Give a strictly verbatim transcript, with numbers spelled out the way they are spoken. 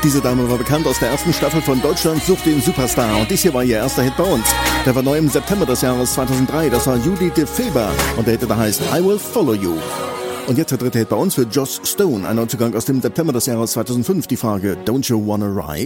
Diese Dame war bekannt aus der ersten Staffel von Deutschland sucht den Superstar und dies hier war ihr erster Hit bei uns. Der war neu im September des Jahres zweitausenddrei, das war Judy de Feber und der Hit, der heißt I Will Follow You. Und jetzt der dritte Hit bei uns für Joss Stone, ein Neuzugang aus dem September des Jahres zweitausendfünf, die Frage Don't You Wanna Ride?